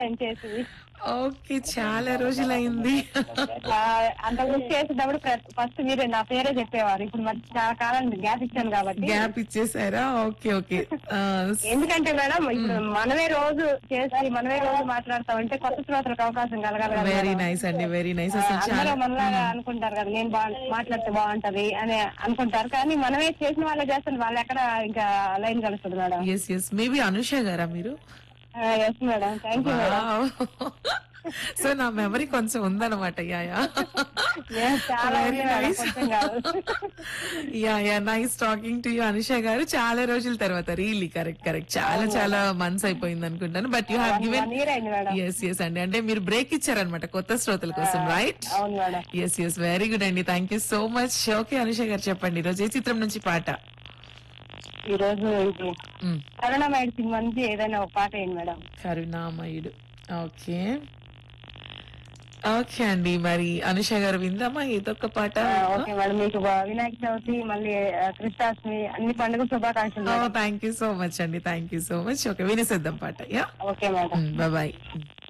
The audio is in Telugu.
చేసి ఓకే. చాలా రోజులైంది. అంతకుముందు చేసేటప్పుడు ఫస్ట్ మీరే నా పేరే చెప్పేవారు. ఇప్పుడు మరి చాలా కాలం గ్యాప్ ఇచ్చాను కాబట్టి. గ్యాప్ ఇచ్చేసారా? ఓకే. ఓకే. ఎందుకంటే మేడం ఇప్పుడు మనమే రోజు చేసి మనమే రోజు మాట్లాడతామంటే కొత్త శ్రోతలకు అవకాశం కలగాలి కదా వెరీ మేడం. నైస్ అండి. Very nice. అసలు అందరూ చాలా మనలాగా అనుకుంటారు కదా, నేను మాట్లాడితే బాగుంటది అని అనుకుంటారు. కానీ మనమే చేసిన వాళ్ళే చేస్తాను, వాళ్ళు ఎక్కడ ఇంకా లైన్ కలుస్తుంది madam. Yes yes. Maybe Anusha గారా మీరు? Yes madam, thank you madam. Wow! So నా మెమరీ కొంచెం ఉందన్నమాట. Yeah yeah. చాలా వెరీ ఉంది మేడం, నైస్. కొంచెం కాదు. Yeah yeah. Nice talking to you Anusha గారు. చాలా రోజుల తర్వాత. Really correct correct. చాలా చాలా మంత్స్ అయిపోయింది అనుకుంటాను. But you have given. 1 year అయింది మేడం. ఎస్ ఎస్ అండి. అంటే మీరు బ్రేక్ ఇచ్చారనమాట కొత్త శ్రోతల కోసం, రైట్? అవును madam. Yes yes. Very good అండి. Thank you so much. Okay Anusha గారు చెప్పండి, ఈరోజు ఏ చిత్రం నుంచి పాట? ఈ రోజు ఇది కరుణామయుడు సినిమా నుంచి ఏదైనా ఒక పాట వేయండి మేడం. కరుణామయుడు. ఓకే ఓకే అండి. మరి అనుష గారు విందామా ఏదో ఒక పాట? ఓకే మేడం, మీకు వినాయక చవితి మళ్ళీ కృష్ణాష్టమి అన్ని పండుగ శుభాకాంక్షలు. థ్యాంక్ యూ సో మచ్ అండి. Thank you so much. Okay, వినేసేద్దాం పాట. Yeah, okay madam. బాయ్.